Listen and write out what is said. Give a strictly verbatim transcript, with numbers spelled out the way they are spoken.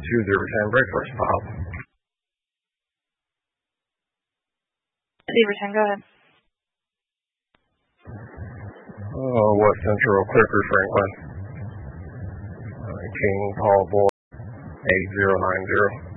two zero ten, break first pop. Zebra ten, go ahead. Oh, West Central, Clifford, Franklin. Uh, King, Paul, Boy, eight zero nine zero.